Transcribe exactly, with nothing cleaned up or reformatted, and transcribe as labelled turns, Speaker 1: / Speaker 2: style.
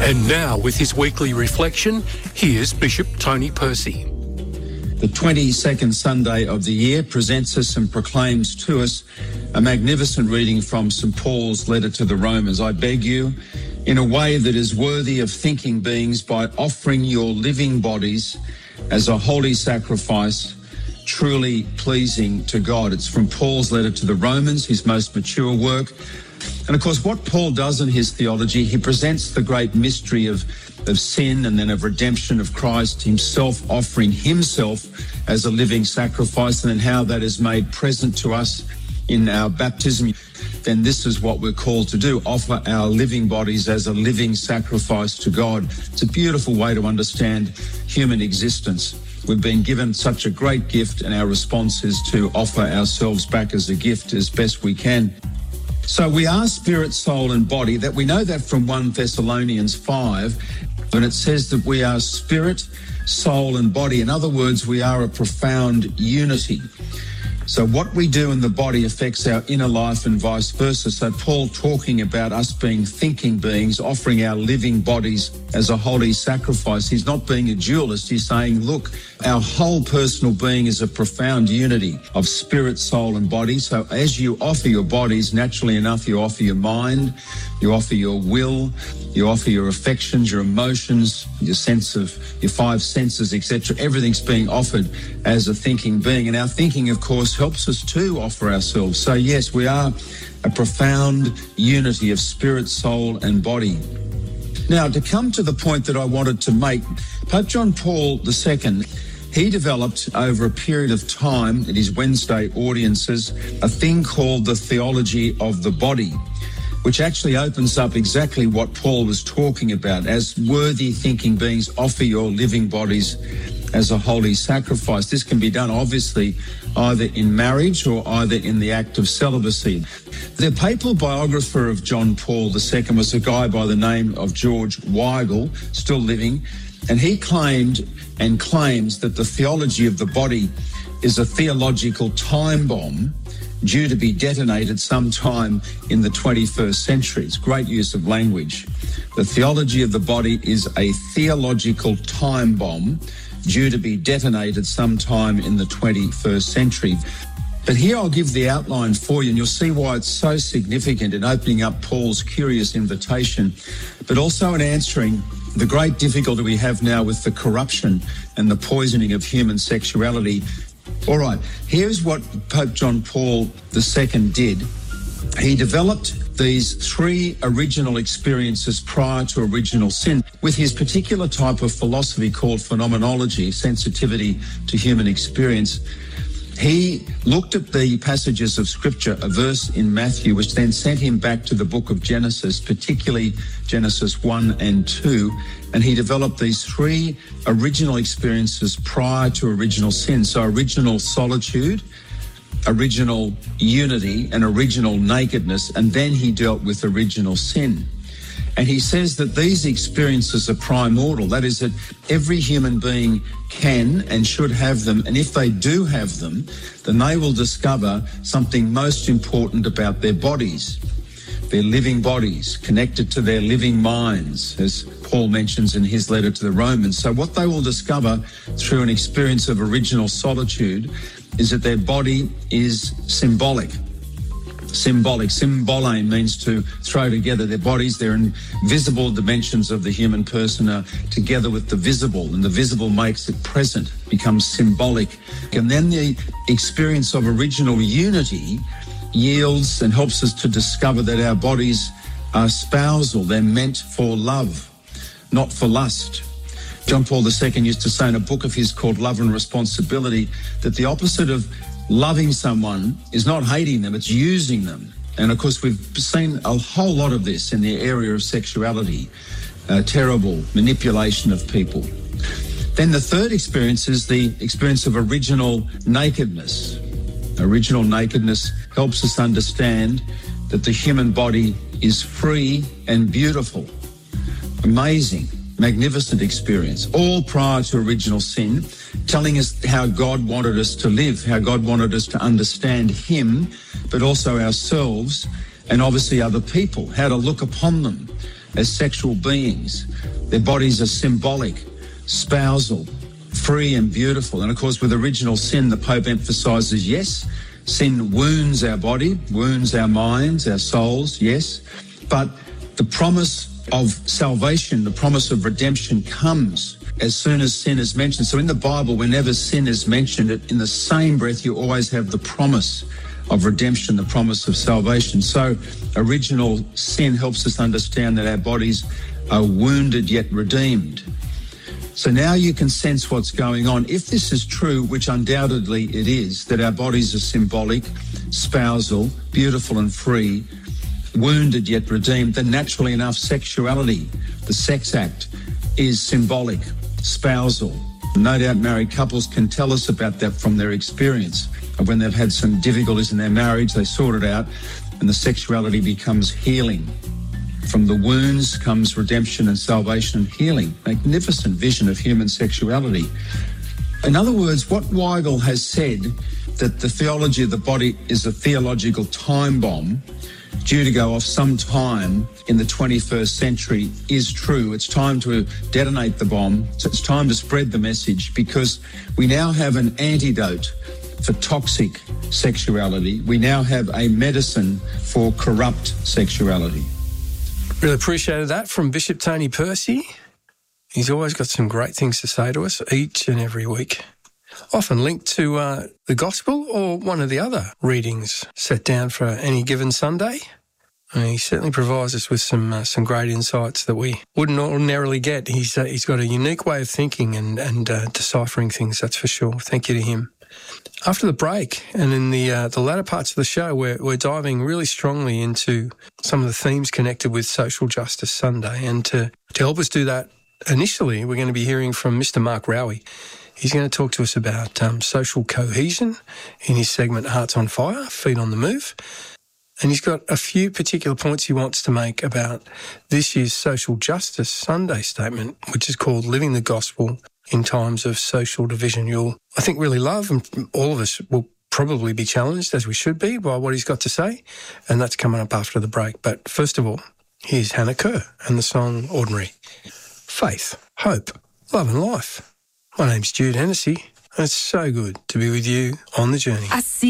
Speaker 1: And now, with his weekly reflection, here's Bishop Tony Percy.
Speaker 2: The twenty-second Sunday of the year presents us and proclaims to us a magnificent reading from Saint Paul's letter to the Romans. I beg you, in a way that is worthy of thinking beings, by offering your living bodies as a holy sacrifice, truly pleasing to God. It's from Paul's letter to the Romans, his most mature work. And of course, what Paul does in his theology, he presents the great mystery of, of sin and then of redemption of Christ, himself offering himself as a living sacrifice, and then how that is made present to us in our baptism. Then this is what we're called to do, offer our living bodies as a living sacrifice to God. It's a beautiful way to understand human existence. We've been given such a great gift, and our response is to offer ourselves back as a gift as best we can. So we are spirit, soul and body. That we know that from First Thessalonians five, and it says that we are spirit, soul and body. In other words, we are a profound unity. So what we do in the body affects our inner life and vice versa. So Paul, talking about us being thinking beings, offering our living bodies as a holy sacrifice, he's not being a dualist. He's saying, look, our whole personal being is a profound unity of spirit, soul and body. So as you offer your bodies, naturally enough, you offer your mind, you offer your will, you offer your affections, your emotions, your sense of your five senses, et cetera. Everything's being offered as a thinking being. And our thinking, of course, helps us to offer ourselves. So yes, we are a profound unity of spirit, soul and body. Now, to come to the point that I wanted to make, Pope John Paul the Second, he developed over a period of time at his Wednesday audiences a thing called the theology of the body, which actually opens up exactly what Paul was talking about. As worthy thinking beings, offer your living bodies as a holy sacrifice. This can be done, obviously, either in marriage or either in the act of celibacy. The papal biographer of John Paul the Second was a guy by the name of George Weigel, still living, and he claimed and claims that the theology of the body is a theological time bomb due to be detonated sometime in the twenty-first century. It's great use of language. The theology of the body is a theological time bomb due to be detonated sometime in the twenty-first century. But here I'll give the outline for you, and you'll see why it's so significant in opening up Paul's curious invitation, but also in answering the great difficulty we have now with the corruption and the poisoning of human sexuality. All right, here's what Pope John Paul the Second did. He developed these three original experiences prior to original sin with his particular type of philosophy called phenomenology, sensitivity to human experience. He looked at the passages of Scripture, a verse in Matthew, which then sent him back to the book of Genesis, particularly Genesis one and two, and he developed these three original experiences prior to original sin. So original solitude, original unity, and original nakedness, and then he dealt with original sin. And he says that these experiences are primordial. That is, that every human being can and should have them. And if they do have them, then they will discover something most important about their bodies, their living bodies, connected to their living minds, as Paul mentions in his letter to the Romans. So what they will discover through an experience of original solitude is that their body is symbolic. Symbolic. Symbolane means to throw together their bodies. Their invisible dimensions of the human person are together with the visible, and the visible makes it present, becomes symbolic. And then the experience of original unity yields and helps us to discover that our bodies are spousal. They're meant for love, not for lust. John Paul the Second used to say in a book of his called Love and Responsibility that the opposite of loving someone is not hating them, it's using them. And of course, we've seen a whole lot of this in the area of sexuality, uh, terrible manipulation of people. Then the third experience is the experience of original nakedness. Original nakedness helps us understand that the human body is free and beautiful. Amazing, magnificent experience, all prior to original sin, telling us how God wanted us to live, how God wanted us to understand him, but also ourselves and obviously other people, how to look upon them, as sexual beings. Their bodies are symbolic, spousal, free and beautiful. And of course, with original sin, the Pope emphasises, yes, sin wounds our body, wounds our minds, our souls, yes, but the promise of salvation, the promise of redemption comes as soon as sin is mentioned. So in the Bible, whenever sin is mentioned, in the same breath, you always have the promise of redemption, the promise of salvation. So original sin helps us understand that our bodies are wounded yet redeemed. So now you can sense what's going on. If this is true, which undoubtedly it is, that our bodies are symbolic, spousal, beautiful and free, wounded yet redeemed, then naturally enough, sexuality, the sex act, is symbolic, spousal. No doubt married couples can tell us about that from their experience. When they've had some difficulties in their marriage, they sort it out and the sexuality becomes healing. From the wounds comes redemption and salvation and healing. Magnificent vision of human sexuality. In other words, what Weigel has said, that the theology of the body is a theological time bomb due to go off sometime in the twenty-first century, is true. It's time to detonate the bomb. So it's time to spread the message, because we now have an antidote for toxic sexuality. We now have a medicine for corrupt sexuality.
Speaker 1: Really appreciated that from Bishop Tony Percy. He's always got some great things to say to us each and every week. Often linked to uh, the Gospel or one of the other readings set down for any given Sunday. And he certainly provides us with some uh, some great insights that we wouldn't ordinarily get. He's uh, he's got a unique way of thinking and, and uh, deciphering things, that's for sure. Thank you to him. After the break and in the uh, the latter parts of the show, we're, we're diving really strongly into some of the themes connected with Social Justice Sunday. And to, to help us do that, initially, we're going to be hearing from Mister Mark Rowie. He's going to talk to us about um, social cohesion in his segment Hearts on Fire, Feet on the Move. And he's got a few particular points he wants to make about this year's Social Justice Sunday statement, which is called Living the Gospel in Times of Social Division. You'll, I think, really love, and all of us will probably be challenged, as we should be, by what he's got to say. And that's coming up after the break. But first of all, here's Hannah Kerr and the song Ordinary. Faith, hope, love and life. My name's Jude Hennessy, and it's so good to be with you on the journey.
Speaker 3: I see